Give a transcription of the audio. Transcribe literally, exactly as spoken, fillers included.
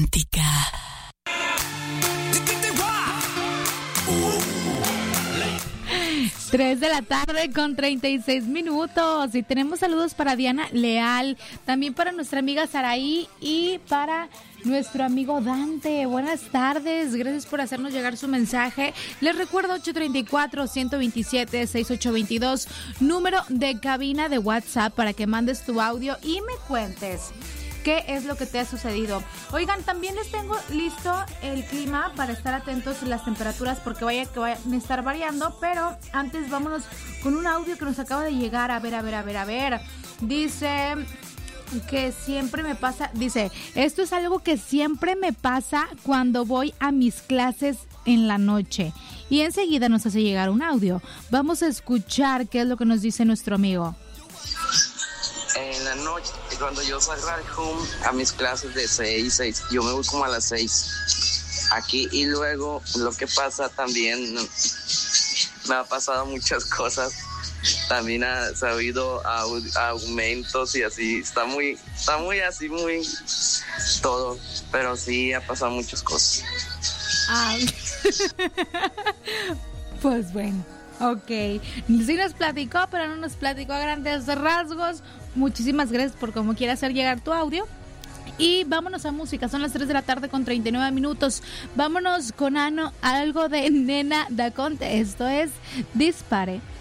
romántica. Tres de la tarde con treinta y seis minutos y tenemos saludos para Diana Leal, también para nuestra amiga Saraí y para nuestro amigo Dante. Buenas tardes, gracias por hacernos llegar su mensaje. Les recuerdo ocho tres cuatro, uno dos siete, seis ocho dos dos, número de cabina de WhatsApp para que mandes tu audio y me cuentes ¿qué es lo que te ha sucedido? Oigan, también les tengo listo el clima para estar atentos a las temperaturas porque vaya que vayan a estar variando, pero antes vámonos con un audio que nos acaba de llegar. A ver, a ver, a ver, a ver. Dice que siempre me pasa, dice, esto es algo que siempre me pasa cuando voy a mis clases en la noche. Y enseguida nos hace llegar un audio. Vamos a escuchar qué es lo que nos dice nuestro amigo. En la noche, cuando yo salgo al home a mis clases de seis, seis, yo me voy como a las seis aquí y luego lo que pasa también, me ha pasado muchas cosas, también ha sabido aumentos y así, está muy, está muy así, muy todo, pero sí ha pasado muchas cosas. Ah. Pues bueno. Ok, sí nos platicó, pero no nos platicó a grandes rasgos. Muchísimas gracias por como quiera hacer llegar tu audio. Y vámonos a música, son las tres de la tarde con treinta y nueve minutos. Vámonos con Ano, algo de Nena Da Conte. Esto es Dispare.